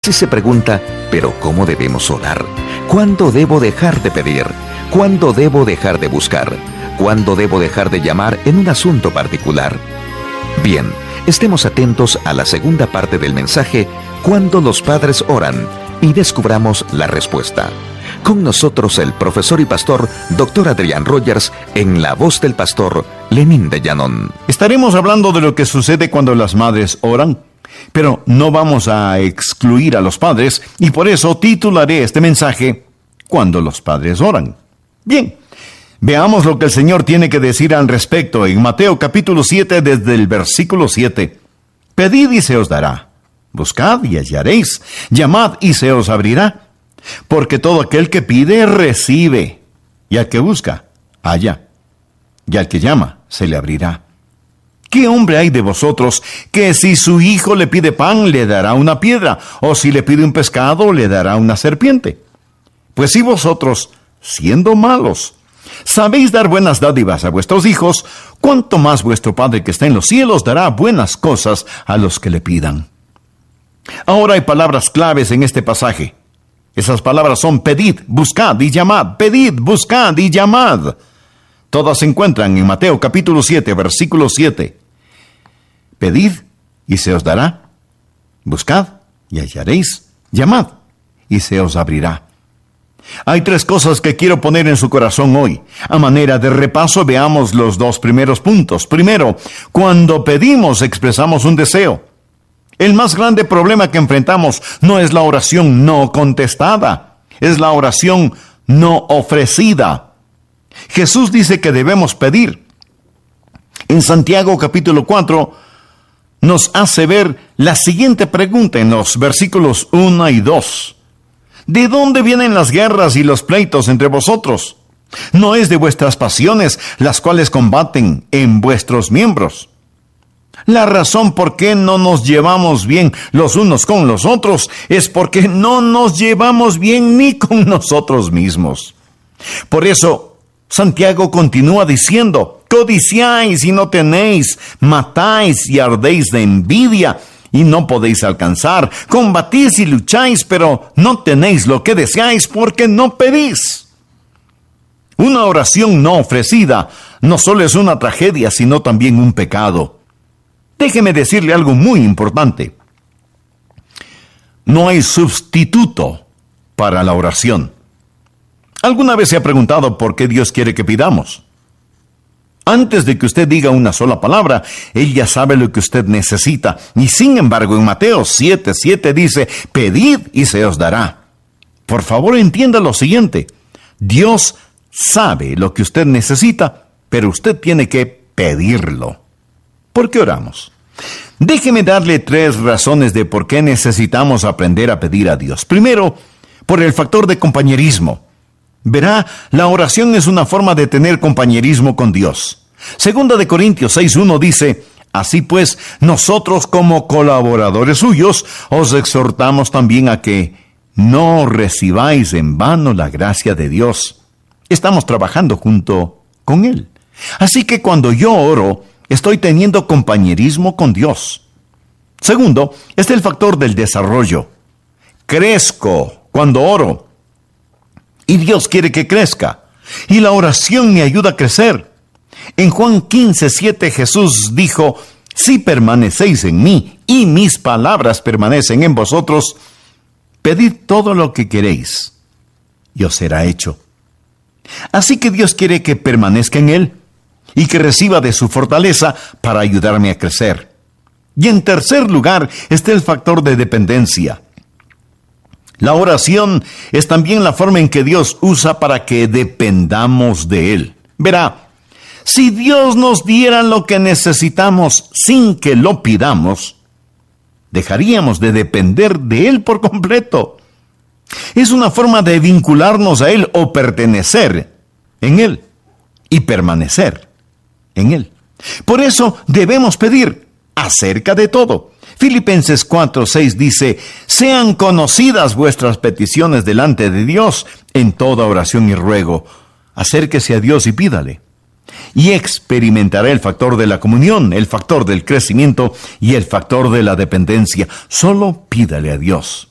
Así se pregunta, ¿pero cómo debemos orar? ¿Cuándo debo dejar de pedir? ¿Cuándo debo dejar de buscar? ¿Cuándo debo dejar de llamar en un asunto particular? Bien, estemos atentos a la segunda parte del mensaje, Cuando los padres oran, y descubramos la respuesta. Con nosotros el profesor y pastor Dr. Adrián Rogers en la voz del pastor Lenín de Llanón. Estaremos hablando de lo que sucede cuando las madres oran, pero no vamos a excluir a los padres y por eso titularé este mensaje Cuando los padres oran. Bien, veamos lo que el Señor tiene que decir al respecto en Mateo capítulo 7 desde el versículo 7. Pedid y se os dará, buscad y hallaréis, llamad y se os abrirá. Porque todo aquel que pide, recibe, y al que busca, halla, y al que llama, se le abrirá. ¿Qué hombre hay de vosotros que si su hijo le pide pan, le dará una piedra, o si le pide un pescado, le dará una serpiente? Pues si vosotros, siendo malos, sabéis dar buenas dádivas a vuestros hijos, ¿cuánto más vuestro Padre que está en los cielos dará buenas cosas a los que le pidan? Ahora hay palabras claves en este pasaje. Esas palabras son pedid, buscad y llamad, pedid, buscad y llamad. Todas se encuentran en Mateo capítulo 7, versículo 7. Pedid y se os dará, buscad y hallaréis, llamad y se os abrirá. Hay tres cosas que quiero poner en su corazón hoy. A manera de repaso, veamos los dos primeros puntos. Primero, cuando pedimos expresamos un deseo. El más grande problema que enfrentamos no es la oración no contestada, es la oración no ofrecida. Jesús dice que debemos pedir. En Santiago capítulo 4 nos hace ver la siguiente pregunta en los versículos 1 y 2. ¿De dónde vienen las guerras y los pleitos entre vosotros? ¿No es de vuestras pasiones las cuales combaten en vuestros miembros? La razón por qué no nos llevamos bien los unos con los otros es porque no nos llevamos bien ni con nosotros mismos. Por eso, Santiago continúa diciendo, codiciáis y no tenéis, matáis y ardéis de envidia y no podéis alcanzar, combatís y lucháis, pero no tenéis lo que deseáis porque no pedís. Una oración no ofrecida no solo es una tragedia, sino también un pecado. Déjeme decirle algo muy importante. No hay sustituto para la oración. ¿Alguna vez se ha preguntado por qué Dios quiere que pidamos? Antes de que usted diga una sola palabra, Él ya sabe lo que usted necesita. Y sin embargo, en Mateo 7:7 dice, pedid y se os dará. Por favor, entienda lo siguiente. Dios sabe lo que usted necesita, pero usted tiene que pedirlo. ¿Por qué oramos? Déjeme darle 3 razones de por qué necesitamos aprender a pedir a Dios. Primero, por el factor de compañerismo. Verá, la oración es una forma de tener compañerismo con Dios. Segunda de Corintios 6:1 dice, así pues, nosotros como colaboradores suyos, os exhortamos también a que no recibáis en vano la gracia de Dios. Estamos trabajando junto con Él. Así que cuando yo oro, estoy teniendo compañerismo con Dios. Segundo, es el factor del desarrollo. Crezco cuando oro. Y Dios quiere que crezca. Y la oración me ayuda a crecer. En Juan 15:7 Jesús dijo, si permanecéis en mí y mis palabras permanecen en vosotros, pedid todo lo que queréis y os será hecho. Así que Dios quiere que permanezca en Él y que reciba de su fortaleza para ayudarme a crecer. Y en tercer lugar está el factor de dependencia. La oración es también la forma en que Dios usa para que dependamos de Él. Verá, si Dios nos diera lo que necesitamos sin que lo pidamos, dejaríamos de depender de Él por completo. Es una forma de vincularnos a Él o pertenecer en Él y permanecer en Él. Por eso debemos pedir acerca de todo. Filipenses 4:6 dice, sean conocidas vuestras peticiones delante de Dios en toda oración y ruego. Acérquese a Dios y pídale. Y experimentará el factor de la comunión, el factor del crecimiento y el factor de la dependencia. Solo pídale a Dios.